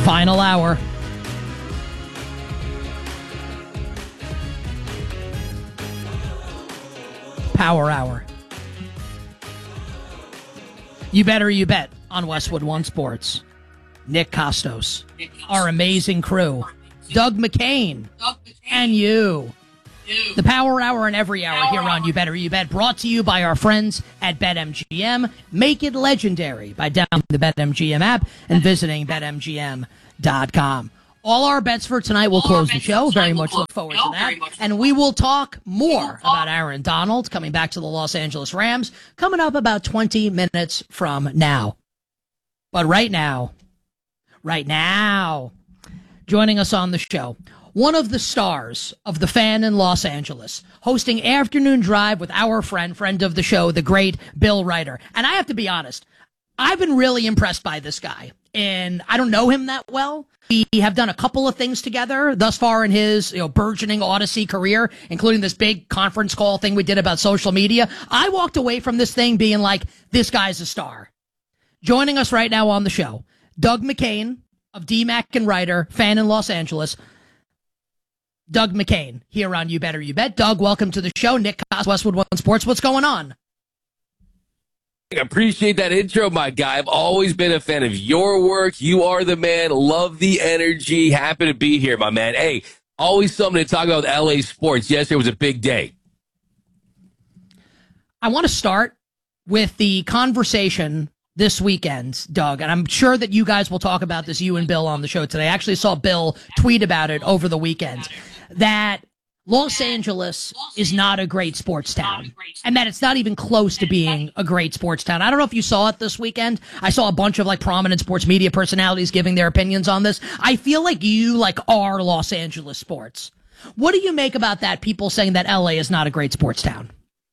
Final hour. Power hour. You better you bet on Westwood One Sports. Nick Costos, our amazing crew, Doug McCain, and you. The Power Hour and every hour here on You Better You Bet, brought to you by our friends at BetMGM. Make it legendary by downloading the BetMGM app and visiting BetMGM.com. All our bets for tonight will close the show. Very much look forward to that. And we will talk more about Aaron Donald coming back to the Los Angeles Rams coming up about 20 minutes from now. But right now, joining us on the show, one of the stars of The Fan in Los Angeles, hosting Afternoon Drive with our friend of the show, the great Bill Ryder. And I have to be honest, I've been really impressed by this guy. And I don't know him that well. We have done a couple of things together thus far in his burgeoning Odyssey career, including this big conference call thing we did about social media. I walked away from this thing being like, this guy's a star. Joining us right now on the show, Doug McCain of DMAC and Ryder, Fan in Los Angeles. Doug McCain here on You Better You Bet. Doug, welcome to the show. Nick Cos, Westwood One Sports. What's going on? I appreciate that intro, my guy. I've always been a fan of your work. You are the man. Love the energy. Happy to be here, my man. Hey, always something to talk about with LA sports. Yesterday was a big day. I want to start with the conversation this weekend, Doug, and I'm sure that you guys will talk about this, you and Bill, on the show today. I actually saw Bill tweet about it over the weekend, that Los Angeles is not a great sports town, and that it's not even close to being a great sports town. I don't know if you saw it this weekend. I saw a bunch of prominent sports media personalities giving their opinions on this. I feel like you are Los Angeles sports. What do you make about that? People saying that LA is not a great sports town.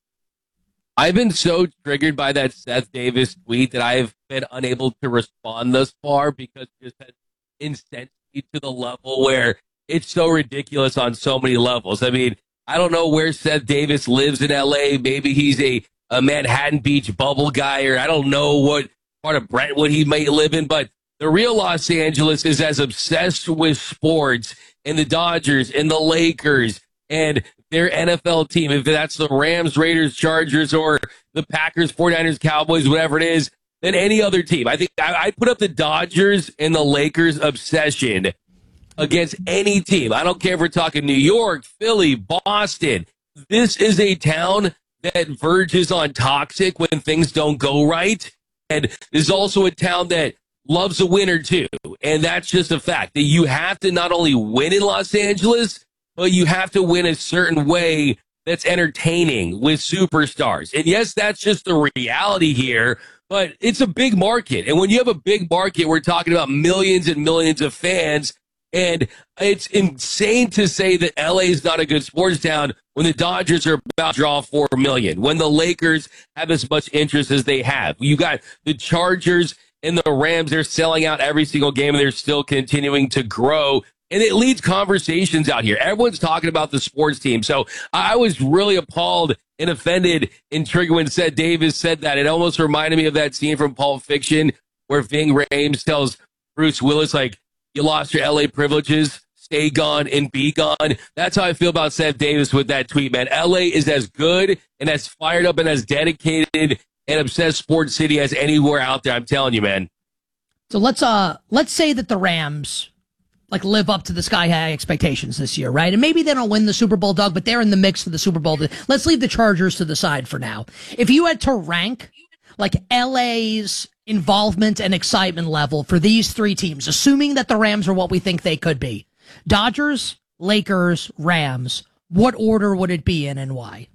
I've been so triggered by that Seth Davis tweet that I've been unable to respond thus far because it just has incensed me to the level where it's so ridiculous on so many levels. I mean, I don't know where Seth Davis lives in L.A. Maybe he's a Manhattan Beach bubble guy, or I don't know what part of Brentwood he might live in, but the real Los Angeles is as obsessed with sports and the Dodgers and the Lakers and their NFL team, if that's the Rams, Raiders, Chargers, or the Packers, 49ers, Cowboys, whatever it is, than any other team. I think I put up the Dodgers and the Lakers obsession against any team. I don't care if we're talking New York, Philly, Boston. This is a town that verges on toxic when things don't go right. And this is also a town that loves a winner too. And that's just a fact that you have to not only win in Los Angeles, but you have to win a certain way that's entertaining with superstars. And yes, that's just the reality here, but it's a big market. And when you have a big market, we're talking about millions and millions of fans. And it's insane to say that LA is not a good sports town when the Dodgers are about to draw 4 million, when the Lakers have as much interest as they have. You got the Chargers and the Rams, they're selling out every single game, and they're still continuing to grow. And it leads conversations out here. Everyone's talking about the sports team. So I was really appalled and offended and triggered when Seth Davis said that. It almost reminded me of that scene from Pulp Fiction where Ving Rhames tells Bruce Willis, you lost your LA privileges, stay gone and be gone. That's how I feel about Seth Davis with that tweet, man. LA is as good and as fired up and as dedicated and obsessed sports city as anywhere out there. I'm telling you, man. So let's say that the Rams live up to the sky high expectations this year, right? And maybe they don't win the Super Bowl, Doug, but they're in the mix for the Super Bowl. Let's leave the Chargers to the side for now. If you had to rank LA's involvement and excitement level for these three teams, assuming that the Rams are what we think they could be, Dodgers, Lakers, Rams, what order would it be in and why?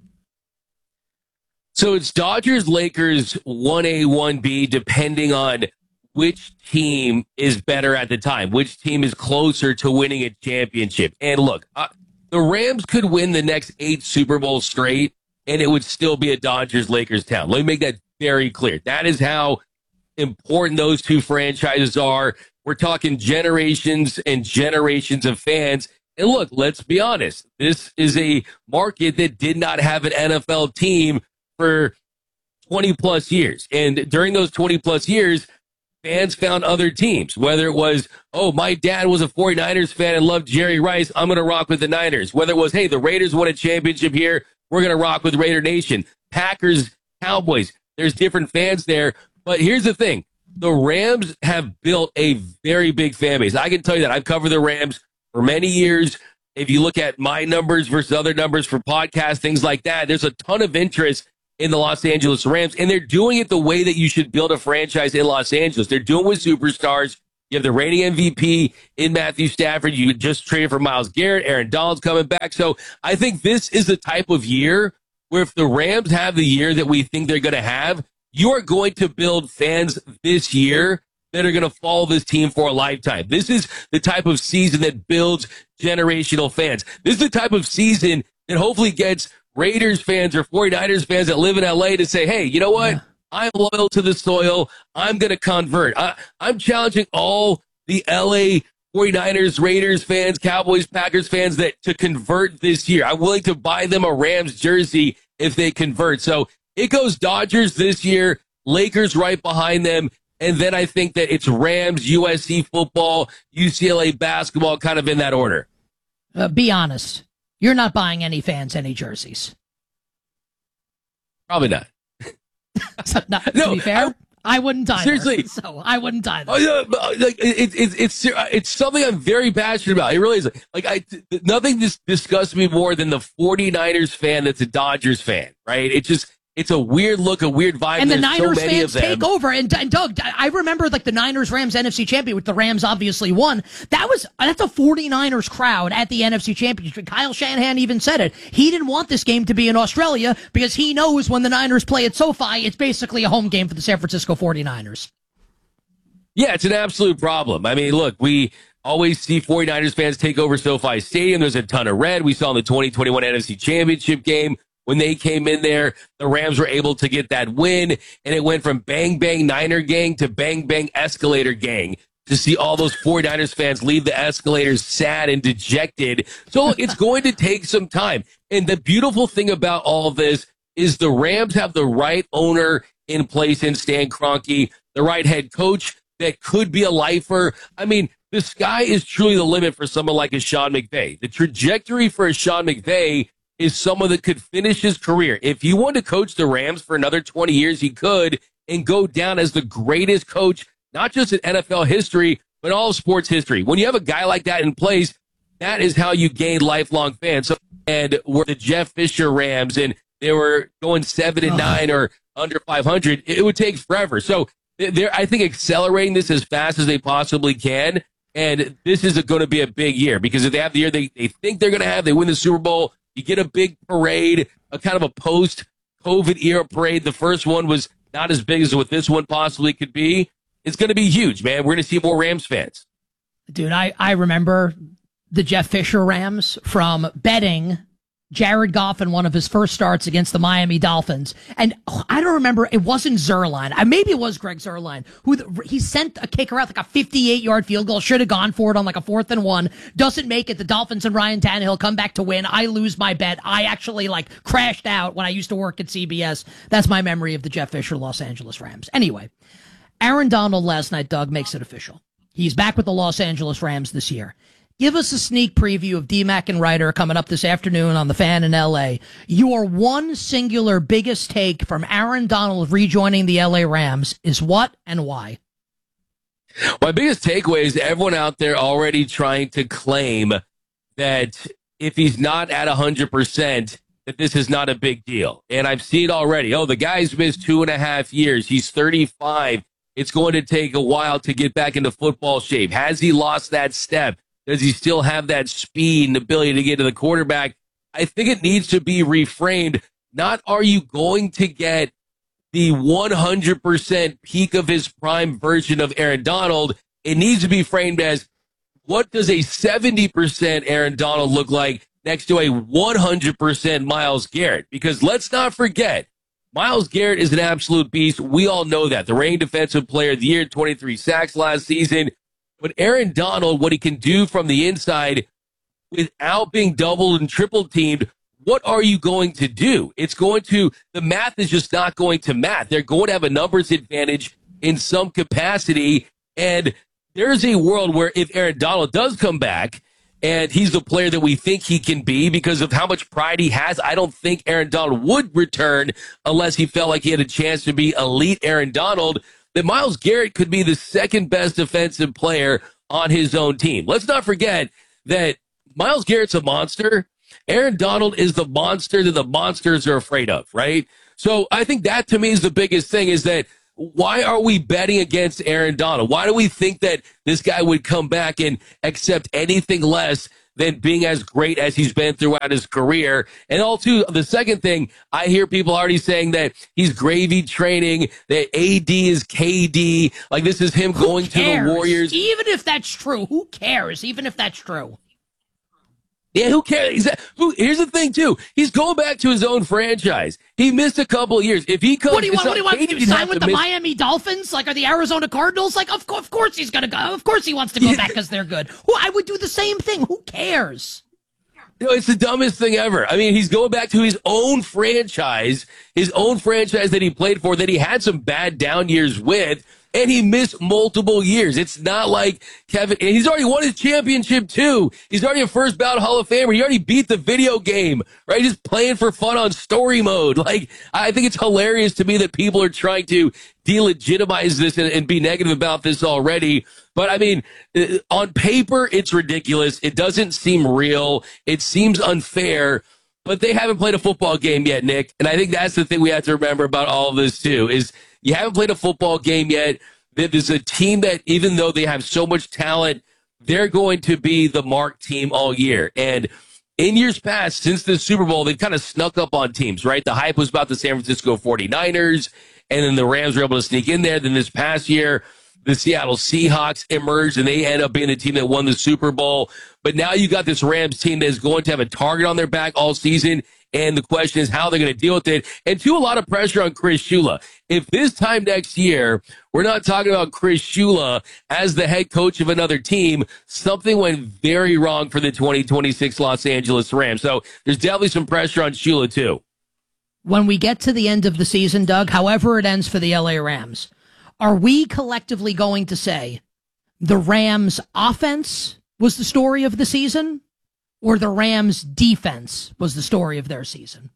So it's Dodgers, Lakers, 1A, 1B, depending on which team is better at the time, which team is closer to winning a championship. And look, the Rams could win the next 8 Super Bowls straight, and it would still be a Dodgers-Lakers town. Let me make that very clear. That is how important those two franchises are. We're talking generations and generations of fans. And look, let's be honest. This is a market that did not have an NFL team for 20 plus years. And during those 20 plus years, fans found other teams, whether it was, oh, my dad was a 49ers fan and loved Jerry Rice, I'm going to rock with the Niners. Whether it was, hey, the Raiders won a championship here, we're going to rock with Raider Nation. Packers, Cowboys, there's different fans there. But here's the thing. The Rams have built a very big fan base. I can tell you that. I've covered the Rams for many years. If you look at my numbers versus other numbers for podcasts, things like that, there's a ton of interest in the Los Angeles Rams, and they're doing it the way that you should build a franchise in Los Angeles. They're doing it with superstars. You have the reigning MVP in Matthew Stafford. You just traded for Myles Garrett. Aaron Donald's coming back. So I think this is the type of year where if the Rams have the year that we think they're going to have, you are going to build fans this year that are going to follow this team for a lifetime. This is the type of season that builds generational fans. This is the type of season that hopefully gets Raiders fans or 49ers fans that live in LA to say, hey, you know what? Yeah. I'm loyal to the soil. I'm going to convert. I'm challenging all the LA 49ers, Raiders fans, Cowboys, Packers fans to convert this year. I'm willing to buy them a Rams jersey if they convert. So it goes Dodgers this year, Lakers right behind them. And then I think that it's Rams, USC football, UCLA basketball, kind of in that order. Be honest. You're not buying any fans any jerseys. Probably not. To be fair, I wouldn't either. Seriously. So I wouldn't either. Oh, yeah, like, it's something I'm very passionate about. It really is. Nothing disgusts me more than the 49ers fan that's a Dodgers fan, right? It's a weird look, a weird vibe. And the Niners fans take over. And Doug, I remember like the Niners-Rams NFC Championship, which the Rams obviously won. That's a 49ers crowd at the NFC Championship. Kyle Shanahan even said it. He didn't want this game to be in Australia because he knows when the Niners play at SoFi, it's basically a home game for the San Francisco 49ers. Yeah, it's an absolute problem. I mean, look, we always see 49ers fans take over SoFi Stadium. There's a ton of red. We saw in the 2021 NFC Championship game. When they came in there, the Rams were able to get that win, and it went from bang, bang Niner gang to bang, bang escalator gang to see all those 49ers fans leave the escalators sad and dejected. So look, it's going to take some time. And the beautiful thing about all of this is the Rams have the right owner in place in Stan Kroenke, the right head coach that could be a lifer. I mean, the sky is truly the limit for someone like a Sean McVay. The trajectory for a Sean McVay is someone that could finish his career. If he wanted to coach the Rams for another 20 years, he could, and go down as the greatest coach, not just in NFL history, but all of sports history. When you have a guy like that in place, that is how you gain lifelong fans. So, and were the Jeff Fisher Rams, and they were going 7-9 or under 500, it would take forever. So they're, I think, accelerating this as fast as they possibly can. And this is going to be a big year because if they have the year they think they're going to have, they win the Super Bowl. You get a big parade, a kind of a post-COVID era parade. The first one was not as big as what this one possibly could be. It's going to be huge, man. We're going to see more Rams fans. Dude, I remember the Jeff Fisher Rams from betting Jared Goff in one of his first starts against the Miami Dolphins. And I don't remember, it wasn't Zuerlein. Maybe it was Greg Zuerlein, he sent a kicker out like a 58-yard field goal, should have gone for it on like a 4th and 1, doesn't make it. The Dolphins and Ryan Tannehill come back to win. I lose my bet. I actually crashed out when I used to work at CBS. That's my memory of the Jeff Fisher Los Angeles Rams. Anyway, Aaron Donald last night, Doug, makes it official. He's back with the Los Angeles Rams this year. Give us a sneak preview of DMAC and Ryder coming up this afternoon on The Fan in L.A. Your one singular biggest take from Aaron Donald rejoining the L.A. Rams is what and why? My biggest takeaway is everyone out there already trying to claim that if he's not at 100%, that this is not a big deal. And I've seen it already. Oh, the guy's missed 2.5 years. He's 35. It's going to take a while to get back into football shape. Has he lost that step? Does he still have that speed and ability to get to the quarterback? I think it needs to be reframed. Not are you going to get the 100% peak of his prime version of Aaron Donald? It needs to be framed as what does a 70% Aaron Donald look like next to a 100% Myles Garrett? Because let's not forget, Myles Garrett is an absolute beast. We all know that. The reigning defensive player of the year, 23 sacks last season. But Aaron Donald, what he can do from the inside without being doubled and triple teamed, what are you going to do? The math is just not going to math. They're going to have a numbers advantage in some capacity. And there's a world where if Aaron Donald does come back and he's the player that we think he can be because of how much pride he has, I don't think Aaron Donald would return unless he felt like he had a chance to be elite Aaron Donald, that Myles Garrett could be the second best defensive player on his own team. Let's not forget that Myles Garrett's a monster. Aaron Donald is the monster that the monsters are afraid of, right? So I think that to me is the biggest thing, is that why are we betting against Aaron Donald? Why do we think that this guy would come back and accept anything less than being as great as he's been throughout his career? And also, the second thing, I hear people already saying that he's gravy training, that AD is KD, like this is him going to the Warriors. Even if that's true, who cares? Even if that's true. Yeah, who cares? Here's the thing, too. He's going back to his own franchise. He missed a couple of years. If he comes, what do you want to do? Sign with the Miami Dolphins, like, or the Arizona Cardinals? Like, of course he's going to go. Of course he wants to go back because they're good. I would do the same thing. Who cares? It's the dumbest thing ever. I mean, he's going back to his own franchise that he played for, that he had some bad down years with, and he missed multiple years. It's not like Kevin, and he's already won his championship too. He's already a first ballot Hall of Famer. He already beat the video game, right? Just playing for fun on story mode. Like, I think it's hilarious to me that people are trying to delegitimize this and be negative about this already. But I mean, on paper, it's ridiculous. It doesn't seem real. It seems unfair. But they haven't played a football game yet, Nick. And I think that's the thing we have to remember about all of this, too, is you haven't played a football game yet. There's a team that, even though they have so much talent, they're going to be the mark team all year. And in years past, since the Super Bowl, they've kind of snuck up on teams, right? The hype was about the San Francisco 49ers, and then the Rams were able to sneak in there. Then this past year, the Seattle Seahawks emerged, and they end up being the team that won the Super Bowl. But now you got this Rams team that is going to have a target on their back all season, and the question is how they're going to deal with it. And a lot of pressure on Chris Shula. If this time next year, we're not talking about Chris Shula as the head coach of another team, something went very wrong for the 2026 Los Angeles Rams. So there's definitely some pressure on Shula, too. When we get to the end of the season, Doug, however it ends for the LA Rams, are we collectively going to say the Rams offense was the story of the season, or the Rams defense was the story of their season?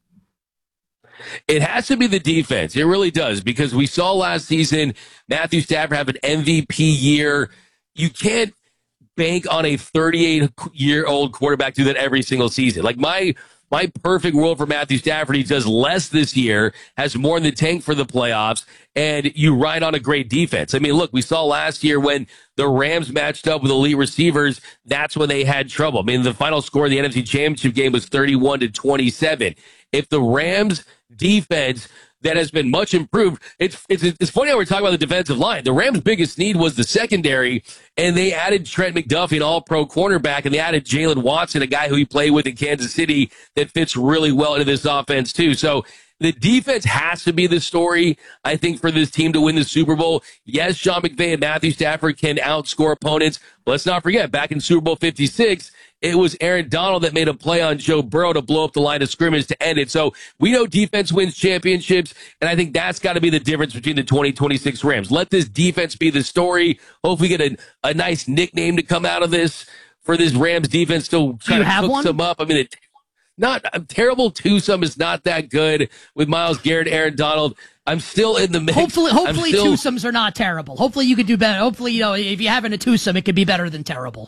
It has to be the defense. It really does, because we saw last season Matthew Stafford have an MVP year. You can't bank on a 38-year-old quarterback do that every single season. Like my perfect world for Matthew Stafford, he does less this year, has more in the tank for the playoffs, and you ride on a great defense. I mean, look, we saw last year when the Rams matched up with elite receivers, that's when they had trouble. I mean, the final score of the NFC Championship game was 31-27. If the Rams defense that has been much improved. It's funny how we're talking about the defensive line. The Rams' biggest need was the secondary, and they added Trent McDuffie, an all-pro cornerback, and they added Jalen Watson, a guy who he played with in Kansas City that fits really well into this offense too. So the defense has to be the story, I think, for this team to win the Super Bowl. Yes, Sean McVay and Matthew Stafford can outscore opponents, but let's not forget, back in Super Bowl 56, it was Aaron Donald that made a play on Joe Burrow to blow up the line of scrimmage to end it. So we know defense wins championships, and I think that's got to be the difference between the 2026 Rams. Let this defense be the story. Hopefully get a nice nickname to come out of this for this Rams defense to kind of cook some up. I mean, not a terrible twosome is not that good with Myles Garrett, Aaron Donald. I'm still in the mix. Hopefully twosomes are not terrible. Hopefully you could do better. Hopefully, if you're having a twosome, it could be better than terrible.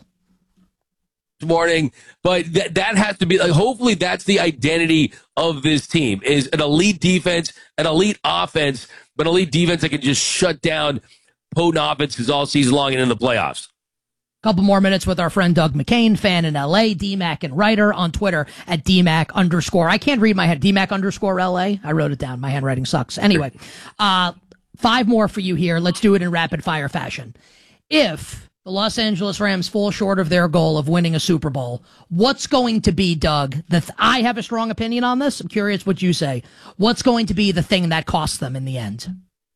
Morning, but that has to be hopefully that's the identity of this team, is an elite defense, an elite offense, but elite defense that can just shut down potent offenses all season long and in the playoffs. Couple more minutes with our friend Doug McCain, fan in LA, DMAC and writer on Twitter at DMAC_. I can't read my head. DMAC_LA. I wrote it down. My handwriting sucks. Anyway, 5 more for you here. Let's do it in rapid fire fashion. If the Los Angeles Rams fall short of their goal of winning a Super Bowl, what's going to be, Doug, I have a strong opinion on this. I'm curious what you say. What's going to be the thing that costs them in the end?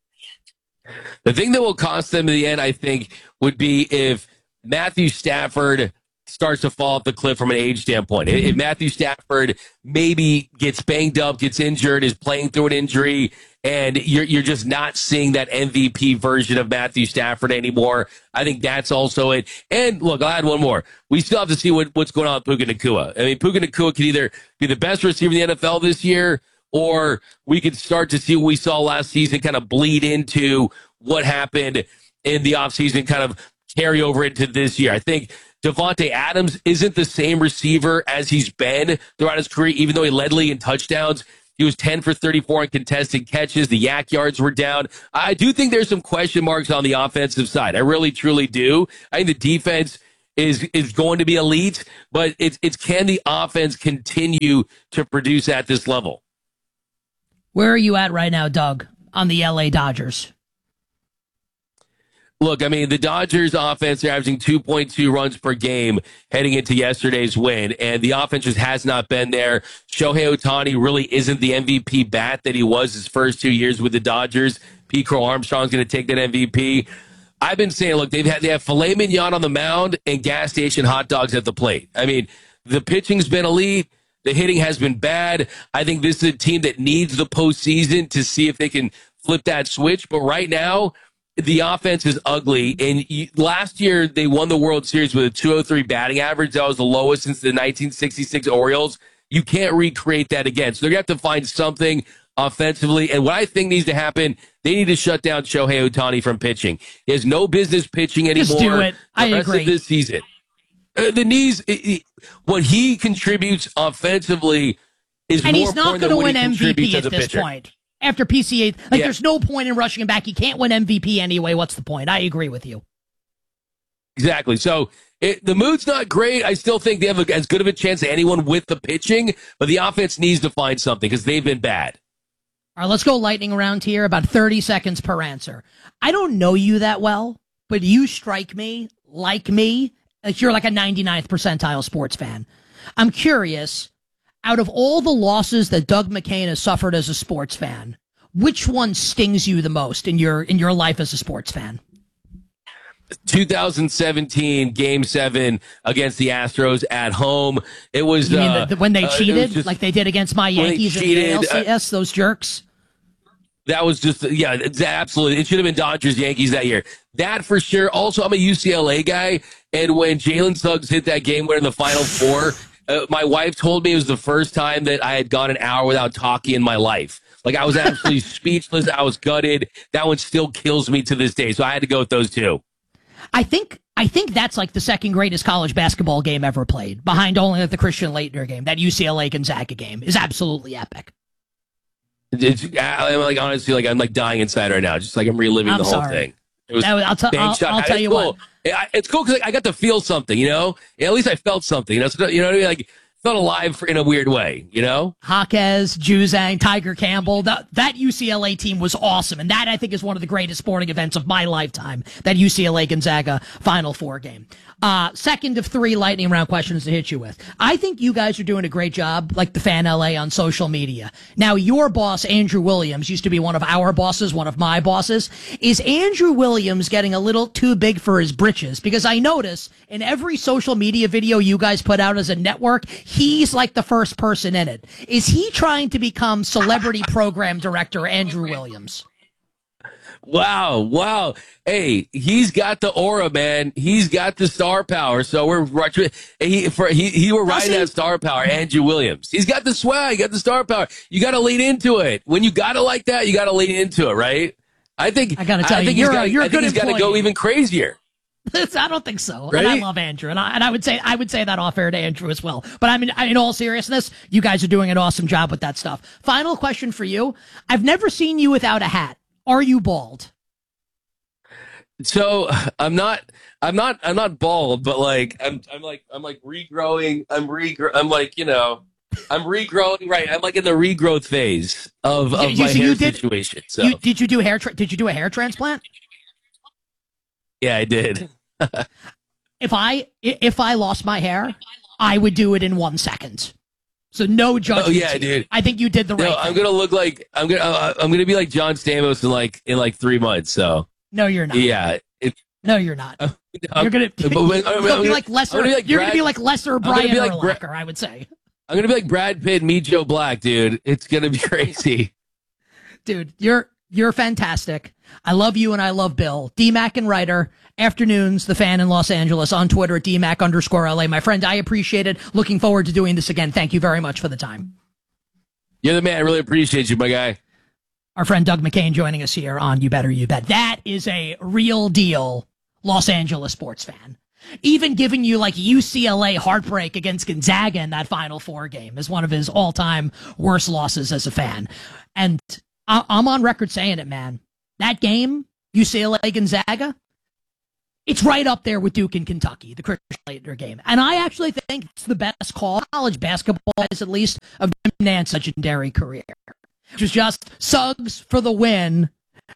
The thing that will cost them in the end, I think, would be if Matthew Stafford starts to fall off the cliff from an age standpoint. If Matthew Stafford maybe gets banged up, gets injured, is playing through an injury, and you're just not seeing that MVP version of Matthew Stafford anymore. I think that's also it. And look, I'll add one more. We still have to see what's going on with Puka Nacua. I mean, Puka Nacua could either be the best receiver in the NFL this year, or we could start to see what we saw last season kind of bleed into what happened in the offseason, kind of carry over into this year. I think Devontae Adams isn't the same receiver as he's been throughout his career, even though he led league in touchdowns. He was 10 for 34 in contested catches. The yak yards were down. I do think there's some question marks on the offensive side. I really, truly do. I think the defense is going to be elite, but it's can the offense continue to produce at this level? Where are you at right now, Doug, on the LA Dodgers? Look, I mean, the Dodgers offense are averaging 2.2 runs per game heading into yesterday's win, and the offense just has not been there. Shohei Ohtani really isn't the MVP bat that he was his first 2 years with the Dodgers. Pete Crow Armstrong's going to take that MVP. I've been saying, look, they have filet mignon on the mound and gas station hot dogs at the plate. I mean, the pitching's been elite. The hitting has been bad. I think this is a team that needs the postseason to see if they can flip that switch. But right now, the offense is ugly. And last year, they won the World Series with a 203 batting average. That was the lowest since the 1966 Orioles. You can't recreate that again. So they're going to have to find something offensively. And what I think needs to happen, they need to shut down Shohei Ohtani from pitching. He has no business pitching anymore. Just do it. I agree. The rest of this season. The knees, what he contributes offensively is and more he's not important than what going to he win contributes MVP as at a this pitcher. point. After PCA, there's no point in rushing him back. He can't win MVP anyway. What's the point? I agree with you. Exactly. So the mood's not great. I still think they have as good of a chance as anyone with the pitching, but the offense needs to find something because they've been bad. All right, let's go lightning round here. About 30 seconds per answer. I don't know you that well, but you strike me like you're like a 99th percentile sports fan. I'm curious, out of all the losses that Doug McCain has suffered as a sports fan, which one stings you the most in your life as a sports fan? 2017 Game 7 against the Astros at home. It was you mean when they cheated, like they did against my Yankees in the ALCS, those jerks? That was just, absolutely. It should have been Dodgers, Yankees that year. That for sure. Also, I'm a UCLA guy, and when Jalen Suggs hit that game winner in the Final Four, my wife told me it was the first time that I had gone an hour without talking in my life. Like, I was absolutely speechless. I was gutted. That one still kills me to this day, so I had to go with those two. I think that's like the second greatest college basketball game ever played, behind only the Christian Laettner game. That UCLA Gonzaga game is absolutely epic. I'm like, honestly, like I'm like dying inside right now. Just like I'm reliving the whole thing. It was I'll tell you cool. what. It's cool because I got to feel something, at least I felt something, So, you know what I mean? Like, felt alive in a weird way, Jaquez, Juzang, Tiger Campbell, that UCLA team was awesome. And that, I think, is one of the greatest sporting events of my lifetime, that UCLA Gonzaga Final Four game. Second of 3 lightning round questions to hit you with. I think you guys are doing a great job, like the Fan LA on social media. Now, your boss, Andrew Williams, used to be one of our bosses, one of my bosses. Is Andrew Williams getting a little too big for his britches? Because I notice in every social media video you guys put out as a network, he's like the first person in it. Is he trying to become celebrity program director Andrew Williams? Wow. Hey, he's got the aura, man. He's got the star power. So we're riding that star power, Andrew Williams. He's got the swag, got the star power. You got to lean into it. When you got it like that, you got to lean into it, right? I got to tell you, you're a good employee. He's got to go even crazier. I don't think so. Right? And I love Andrew, and I would say that off air to Andrew as well. But I mean, in all seriousness, you guys are doing an awesome job with that stuff. Final question for you: I've never seen you without a hat. Are you bald? So I'm not bald, but like I'm regrowing. I'm regrowing. Right. I'm like in the regrowth phase of my hair situation. So did you do a hair transplant? Yeah, I did. If I lost my hair, I would do it in 1 second. So no judgment. Oh yeah, dude. I think you did the right thing. I'm gonna look like I'm gonna be like John Stamos in like 3 months. So no, you're not. Yeah. No, you're not. You're gonna be like lesser. You're gonna be like lesser Brian Urlacher, I would say. I'm gonna be like Brad Pitt, meet Joe Black, dude. It's gonna be crazy. Dude, you're fantastic. I love you and I love Bill. DMAC and Writer, Afternoons, the fan in Los Angeles, on Twitter at DMAC_LA. My friend, I appreciate it. Looking forward to doing this again. Thank you very much for the time. You're the man. I really appreciate you, my guy. Our friend Doug McCain joining us here on You Better You Bet. That is a real deal Los Angeles sports fan. Even giving you like UCLA heartbreak against Gonzaga in that Final Four game is one of his all-time worst losses as a fan. And I'm on record saying it, man. That game, UCLA Gonzaga, it's right up there with Duke and Kentucky, the Christian Laettner game. And I actually think it's the best call college basketball is, at least, of Jim Nantz's legendary career. Which was just Suggs for the win.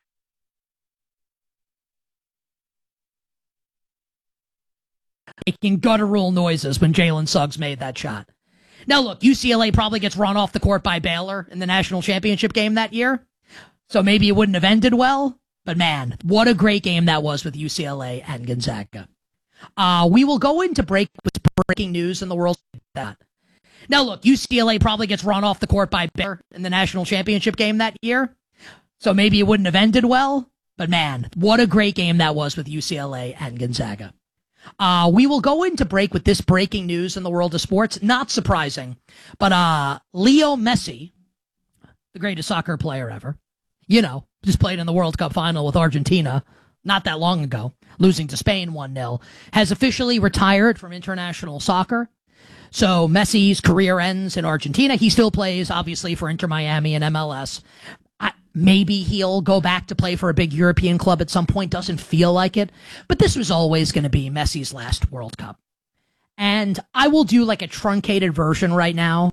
Making guttural noises when Jalen Suggs made that shot. Now, look, UCLA probably gets run off the court by Baylor in the national championship game that year. So maybe it wouldn't have ended well. But, man, what a great game that was with UCLA and Gonzaga. We will go into break with breaking news in the world. Now, look, UCLA probably gets run off the court by Baylor in the national championship game that year. So maybe it wouldn't have ended well. But, man, what a great game that was with UCLA and Gonzaga. We will go into break with this breaking news in the world of sports. Not surprising, but Leo Messi, the greatest soccer player ever, just played in the World Cup final with Argentina not that long ago, losing to Spain 1-0, has officially retired from international soccer. So Messi's career ends in Argentina. He still plays, obviously, for Inter Miami and MLS. Maybe he'll go back to play for a big European club at some point. Doesn't feel like it. But this was always going to be Messi's last World Cup. And I will do like a truncated version right now,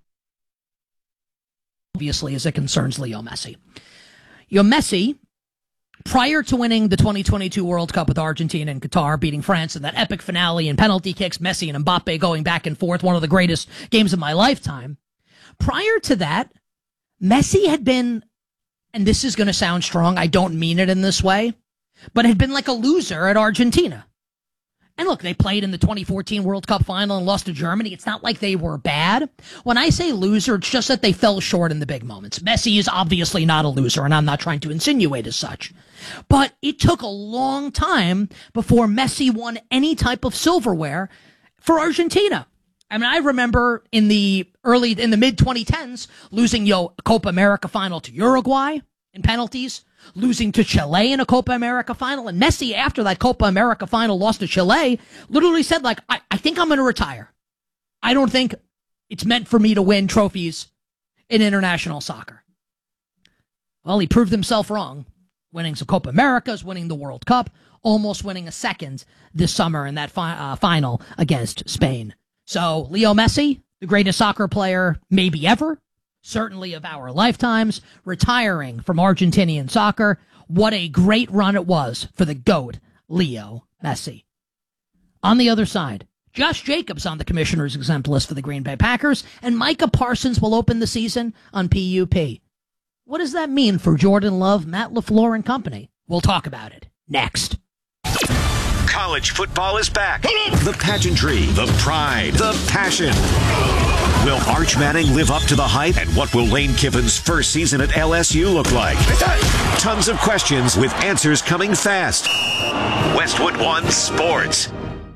obviously, as it concerns Leo Messi. Messi, prior to winning the 2022 World Cup with Argentina and Qatar, beating France in that epic finale and penalty kicks, Messi and Mbappe going back and forth, one of the greatest games of my lifetime. Prior to that, Messi had been, and this is going to sound strong, I don't mean it in this way, but had been like a loser at Argentina. And look, they played in the 2014 World Cup final and lost to Germany. It's not like they were bad. When I say loser, it's just that they fell short in the big moments. Messi is obviously not a loser, and I'm not trying to insinuate as such. But it took a long time before Messi won any type of silverware for Argentina. I mean, I remember in the mid-2010s, losing a Copa America final to Uruguay in penalties, losing to Chile in a Copa America final. And Messi, after that Copa America final loss to Chile, literally said, like, I think I'm going to retire. I don't think it's meant for me to win trophies in international soccer. Well, he proved himself wrong, winning some Copa Americas, winning the World Cup, almost winning a second this summer in that final against Spain. So, Leo Messi, the greatest soccer player maybe ever, certainly of our lifetimes, retiring from Argentinian soccer. What a great run it was for the GOAT, Leo Messi. On the other side, Josh Jacobs on the commissioner's exempt list for the Green Bay Packers, and Micah Parsons will open the season on PUP. What does that mean for Jordan Love, Matt LaFleur, and company? We'll talk about it next. College football is back. The pageantry, the pride, the passion. Will Arch Manning live up to the hype? And what will Lane Kiffin's first season at LSU look like? Tons of questions with answers coming fast. Westwood One Sports.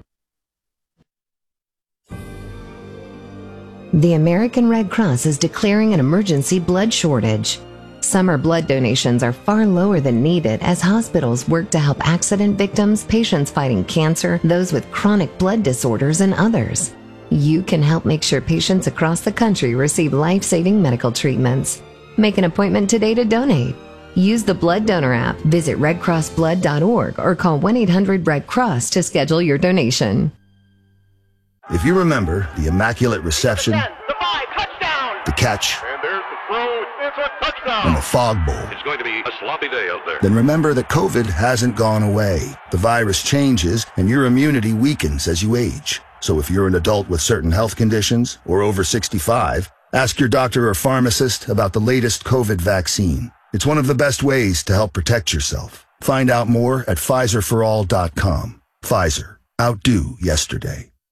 The American Red Cross is declaring an emergency blood shortage. Summer blood donations are far lower than needed as hospitals work to help accident victims, patients fighting cancer, those with chronic blood disorders, and others. You can help make sure patients across the country receive life-saving medical treatments. Make an appointment today to donate. Use the Blood Donor app, visit redcrossblood.org, or call 1-800-RED-CROSS to schedule your donation. If you remember the immaculate reception, the catch, and the fog bowl, it's going to be a sloppy day out there. Then remember that COVID hasn't gone away. The virus changes, and your immunity weakens as you age. So if you're an adult with certain health conditions or over 65, ask your doctor or pharmacist about the latest COVID vaccine. It's one of the best ways to help protect yourself. Find out more at PfizerForAll.com. Pfizer. Outdo yesterday.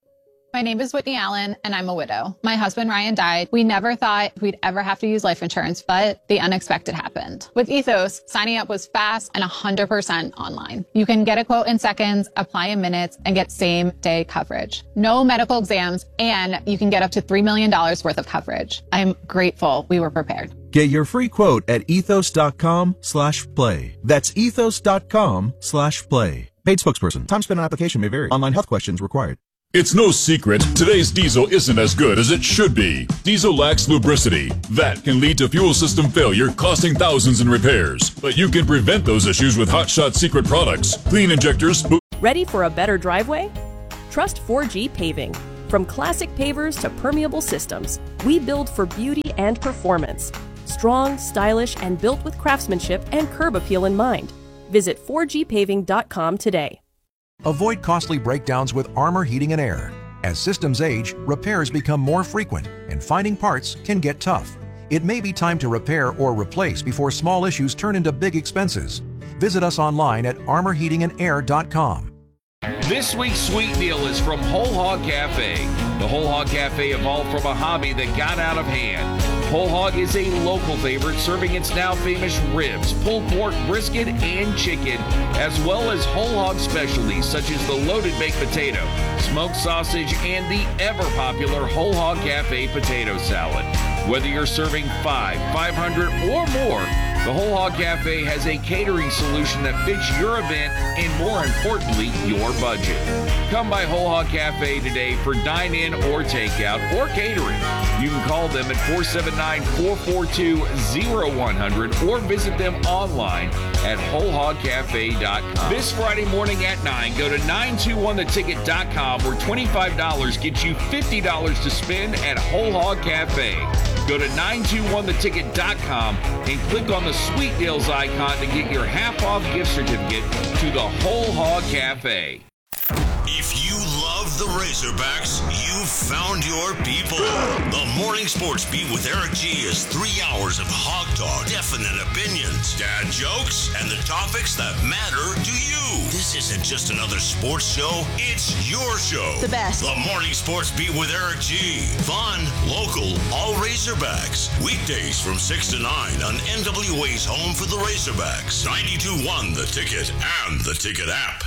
My name is Whitney Allen, and I'm a widow. My husband, Ryan, died. We never thought we'd ever have to use life insurance, but the unexpected happened. With Ethos, signing up was fast and 100% online. You can get a quote in seconds, apply in minutes, and get same-day coverage. No medical exams, and you can get up to $3 million worth of coverage. I'm grateful we were prepared. Get your free quote at ethos.com/play. That's ethos.com/play. Paid spokesperson. Time spent on application may vary. Online health questions required. It's no secret, today's diesel isn't as good as it should be. Diesel lacks lubricity. That can lead to fuel system failure, costing thousands in repairs. But you can prevent those issues with Hot Shot Secret products. Clean injectors. Ready for a better driveway? Trust 4G Paving. From classic pavers to permeable systems, we build for beauty and performance. Strong, stylish, and built with craftsmanship and curb appeal in mind. Visit 4gpaving.com today. Avoid costly breakdowns with Armor Heating and Air. As systems age, repairs become more frequent, and finding parts can get tough. It may be time to repair or replace before small issues turn into big expenses. Visit us online at armorheatingandair.com. This week's sweet deal is from Whole Hog Cafe. The Whole Hog Cafe evolved from a hobby that got out of hand. Whole Hog is a local favorite, serving its now famous ribs, pulled pork, brisket, and chicken, as well as whole hog specialties such as the loaded baked potato, smoked sausage, and the ever-popular Whole Hog Cafe potato salad. Whether you're serving 500, or more, the Whole Hog Cafe has a catering solution that fits your event and, more importantly, your budget. Come by Whole Hog Cafe today for dine-in or takeout or catering. You can call them at 479-442-0100 or visit them online at wholehogcafe.com. This Friday morning at 9, go to 921theticket.com where $25 gets you $50 to spend at Whole Hog Cafe. Go to 921theticket.com and click on the Sweet Deals icon to get your half-off gift certificate to the Whole Hog Cafe. If you love the Razorbacks, you've found your people. The Morning Sports Beat with Eric G is 3 hours of hog talk, definite opinions, dad jokes, and the topics that matter to you. This isn't just another sports show, it's your show. The best. The Morning Sports Beat with Eric G. Fun, local, all Razorbacks. Weekdays from 6 to 9 on NWA's home for the Razorbacks. 92.1 The Ticket and the Ticket app.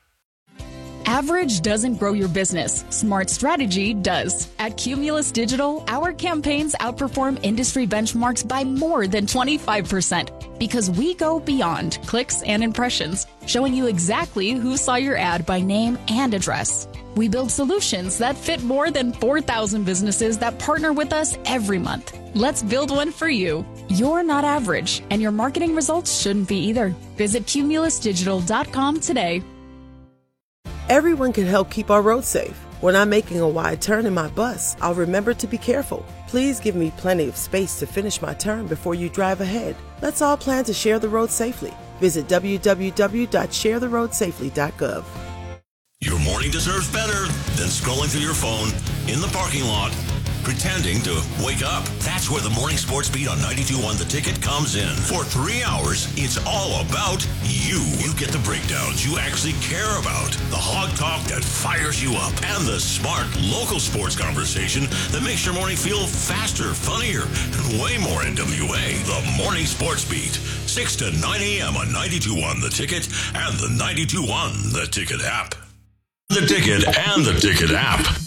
Average doesn't grow your business. Smart strategy does. At Cumulus Digital, our campaigns outperform industry benchmarks by more than 25% because we go beyond clicks and impressions, showing you exactly who saw your ad by name and address. We build solutions that fit more than 4,000 businesses that partner with us every month. Let's build one for you. You're not average, and your marketing results shouldn't be either. Visit cumulusdigital.com today. Everyone can help keep our roads safe. When I'm making a wide turn in my bus, I'll remember to be careful. Please give me plenty of space to finish my turn before you drive ahead. Let's all plan to share the road safely. Visit www.sharetheroadsafely.gov. Your morning deserves better than scrolling through your phone in the parking lot, pretending to wake up. That's where the Morning Sports Beat on 92.1 The Ticket comes in. For 3 hours, it's all about you. You get the breakdowns you actually care about, the hog talk that fires you up, and the smart local sports conversation that makes your morning feel faster, funnier, and way more NWA. The Morning Sports Beat, 6 to 9 a.m. on 92.1 The Ticket and the 92.1 The Ticket app. The Ticket and the Ticket app.